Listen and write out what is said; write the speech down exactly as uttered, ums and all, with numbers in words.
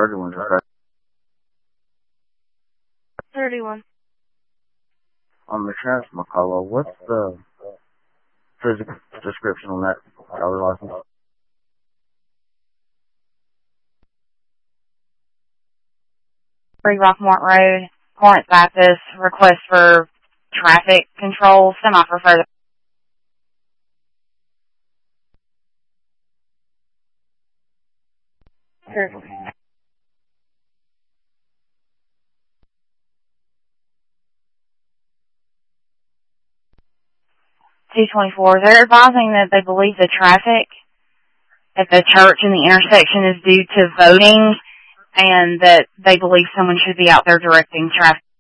thirty-one. thirty-one. On the Chance McCullough, what's the physical description on that driver's license? Three Rockmont Road, Corinth Baptist, request for traffic control, semi-preferred. Sure. two twenty-four, they're advising that they believe the traffic at the church and the intersection is due to voting and that they believe someone should be out there directing traffic.